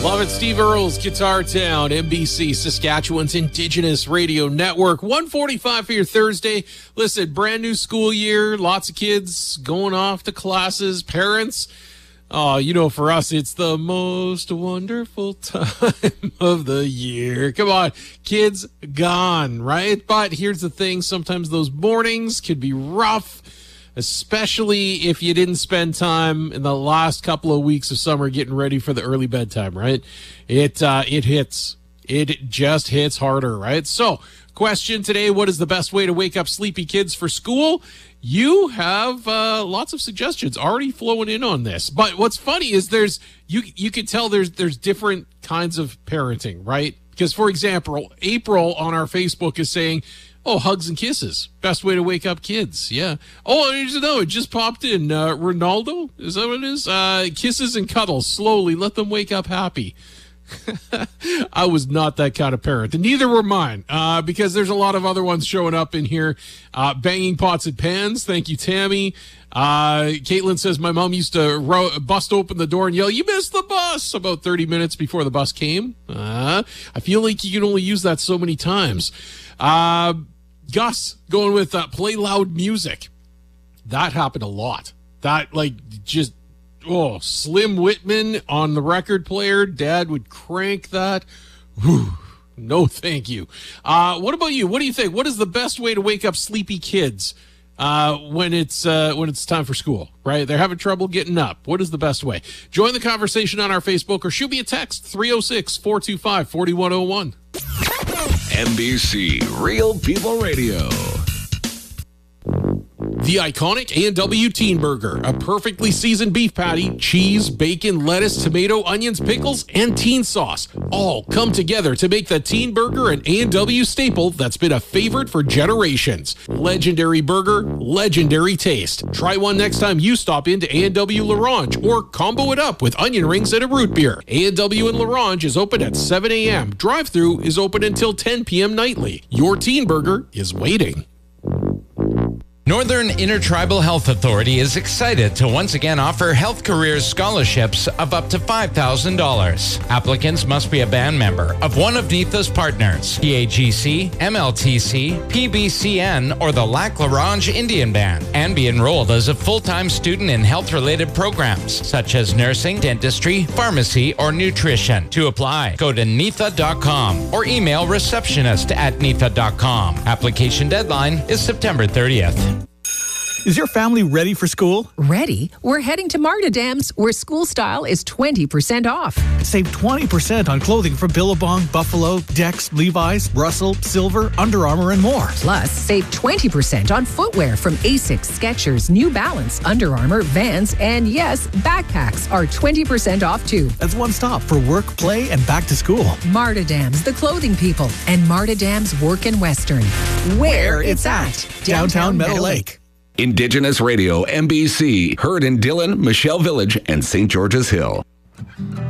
Love it. Steve Earles, Guitar Town, NBC, Saskatchewan's Indigenous Radio Network. 1:45 for your Thursday. Listen, brand new school year, lots of kids going off to classes, parents. Oh, for us, it's the most wonderful time of the year. Come on, kids gone, right? But here's the thing. Sometimes those mornings could be rough, especially if you didn't spend time in the last couple of weeks of summer getting ready for the early bedtime, right? It hits. It just hits harder, right? So, question today, what is the best way to wake up sleepy kids for school? You have lots of suggestions already flowing in on this. But what's funny is you can tell there's different kinds of parenting, right? Because, for example, April on our Facebook is saying, oh, hugs and kisses. Best way to wake up kids. Yeah. Oh, it just popped in. Ronaldo? Is that what it is? Kisses and cuddles. Slowly. Let them wake up happy. I was not that kind of parent. And neither were mine. Because there's a lot of other ones showing up in here. Banging pots and pans. Thank you, Tammy. Caitlin says, my mom used to bust open the door and yell, you missed the bus, about 30 minutes before the bus came. I feel like you can only use that so many times. Gus going with play loud music. That happened a lot. That Slim Whitman on the record player. Dad would crank that. Whew. No, thank you. What about you? What do you think? What is the best way to wake up sleepy kids when it's time for school, right? They're having trouble getting up. What is the best way? Join the conversation on our Facebook or shoot me a text, 306-425-4101. NBC Real People Radio. The iconic A&W Teen Burger, a perfectly seasoned beef patty, cheese, bacon, lettuce, tomato, onions, pickles, and teen sauce all come together to make the Teen Burger an A&W staple that's been a favorite for generations. Legendary burger, legendary taste. Try one next time you stop into A&W Larange or combo it up with onion rings and a root beer. A&W in Larange is open at 7 a.m. Drive-thru is open until 10 p.m. nightly. Your Teen Burger is waiting. Northern Intertribal Health Authority is excited to once again offer health careers scholarships of up to $5,000. Applicants must be a band member of one of NITHA's partners, PAGC, MLTC, PBCN, or the Lac La Ronge Indian Band, and be enrolled as a full-time student in health-related programs such as nursing, dentistry, pharmacy, or nutrition. To apply, go to nitha.com or email receptionist@nitha.com. Application deadline is September 30th. Is your family ready for school? Ready? We're heading to Marta Dams, where school style is 20% off. Save 20% on clothing from Billabong, Buffalo, Dex, Levi's, Russell, Silver, Under Armour, and more. Plus, save 20% on footwear from Asics, Skechers, New Balance, Under Armour, Vans, and yes, backpacks are 20% off too. That's one stop for work, play, and back to school. Marta Dams, the clothing people, and Marta Dams Work in Western. Where it's at. Downtown Meadow Lake. Indigenous Radio, NBC, heard in Dillon, Michelle Village, and St. George's Hill.